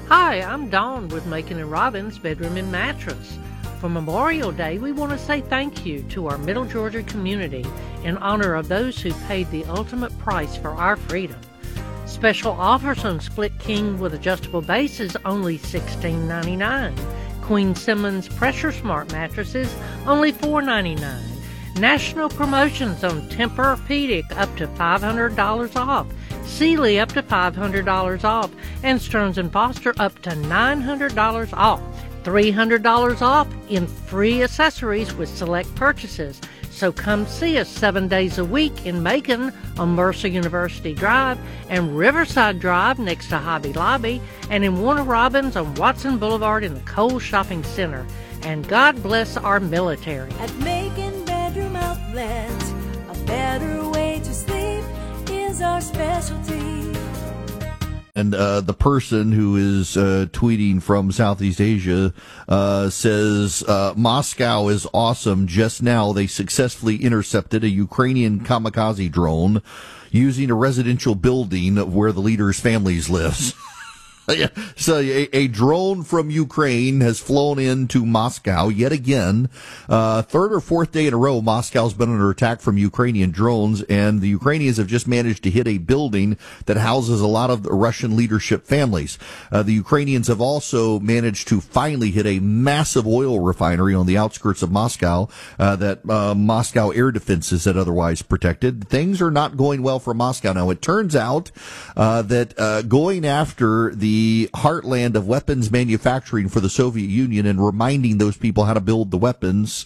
Hi, I'm Dawn with Macon and Robbins Bedroom and Mattress. For Memorial Day, we want to say thank you to our Middle Georgia community in honor of those who paid the ultimate price for our freedom. Special offers on Split King with adjustable bases only $16.99. Queen Simmons Pressure Smart mattresses only $4.99. National promotions on Tempur-Pedic up to $500 off. Sealy up to $500 off, and Stearns & Foster up to $900 off. $300 off in free accessories with select purchases. So come see us 7 days a week in Macon on Mercer University Drive and Riverside Drive next to Hobby Lobby, and in Warner Robins on Watson Boulevard in the Kohl's Shopping Center. And God bless our military. At Macon Bedroom Outlet, a better way to sleep is our specialty. And the person who is tweeting from Southeast Asia says, Moscow is awesome. Just now, they successfully intercepted a Ukrainian kamikaze drone using a residential building where the leader's families live. Yeah. So a drone from Ukraine has flown into Moscow yet again. Third or fourth day in a row, Moscow's been under attack from Ukrainian drones, and the Ukrainians have just managed to hit a building that houses a lot of the Russian leadership families. The Ukrainians have also managed to finally hit a massive oil refinery on the outskirts of Moscow that Moscow air defenses had otherwise protected. Things are not going well for Moscow. Now, it turns out that going after the heartland of weapons manufacturing for the Soviet Union and reminding those people how to build the weapons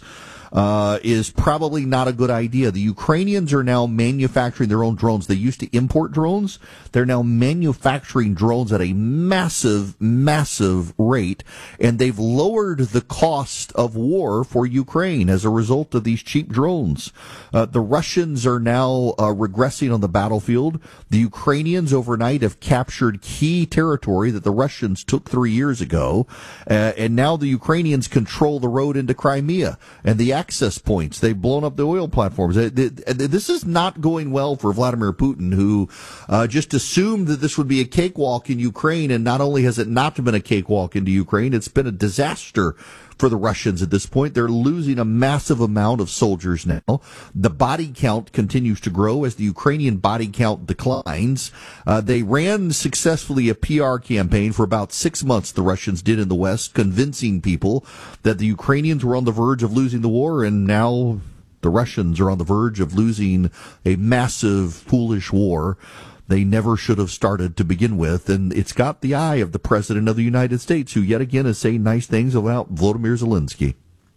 is probably not a good idea. The Ukrainians are now manufacturing their own drones. They used to import drones. They're now manufacturing drones at a massive, massive rate, and they've lowered the cost of war for Ukraine as a result of these cheap drones. The Russians are now regressing on the battlefield. The Ukrainians overnight have captured key territory that the Russians took 3 years ago, and now the Ukrainians control the road into Crimea and the access points. They've blown up the oil platforms. This is not going well for Vladimir Putin, who just assumed that this would be a cakewalk in Ukraine, and not only has it not been a cakewalk into Ukraine, it's been a disaster for the Russians at this point. They're losing a massive amount of soldiers now. The body count continues to grow as the Ukrainian body count declines. They ran successfully a PR campaign for about 6 months, the Russians did in the West, convincing people that the Ukrainians were on the verge of losing the war, and now the Russians are on the verge of losing a massive, foolish war they never should have started to begin with. And it's got the eye of the President of the United States, who yet again is saying nice things about Volodymyr Zelensky.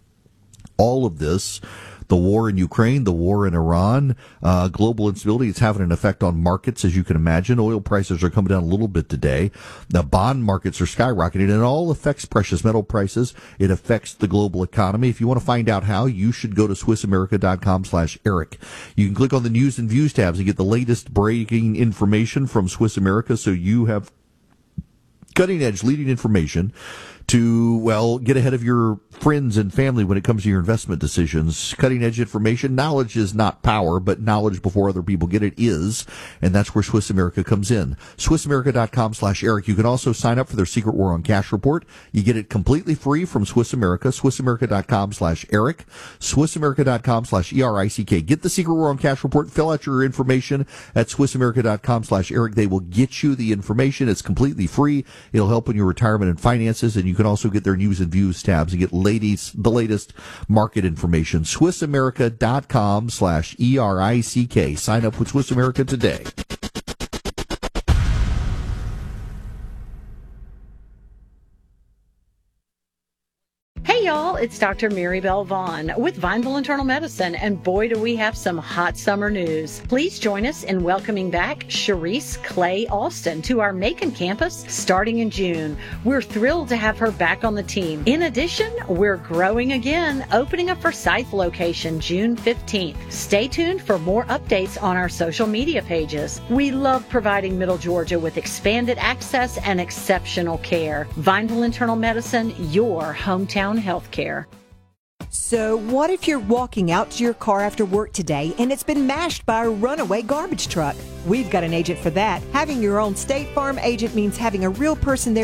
All of this, the war in Ukraine, the war in Iran, global instability, it's having an effect on markets, as you can imagine. Oil prices are coming down a little bit today. The bond markets are skyrocketing, and it all affects precious metal prices. It affects the global economy. If you want to find out how, you should go to SwissAmerica.com/Eric. You can click on the news and views tabs and get the latest breaking information from Swiss America, so you have cutting-edge, leading information to, well, get ahead of your friends and family when it comes to your investment decisions. Cutting-edge information. Knowledge is not power, but knowledge before other people get it is, and that's where Swiss America comes in. SwissAmerica.com/Eric. You can also sign up for their Secret War on Cash report. You get it completely free from Swiss America. SwissAmerica.com/Eric. SwissAmerica.com/ERICK. Get the Secret War on Cash report. Fill out your information at SwissAmerica.com/Eric. They will get you the information. It's completely free. It'll help in your retirement and finances, and you can also get their news and views tabs and get the latest market information. SwissAmerica.com/ERICK. Sign up with Swiss America today. Hey y'all, it's Dr. Mary Bell Vaughn with Vineville Internal Medicine, and boy do we have some hot summer news. Please join us in welcoming back Sharice Clay Austin to our Macon campus starting in June. We're thrilled to have her back on the team. In addition, we're growing again, opening a Forsyth location June 15th. Stay tuned for more updates on our social media pages. We love providing Middle Georgia with expanded access and exceptional care. Vineville Internal Medicine, your hometown healthcare. So what if you're walking out to your car after work today and it's been mashed by a runaway garbage truck? We've got an agent for that. Having your own State Farm agent means having a real person there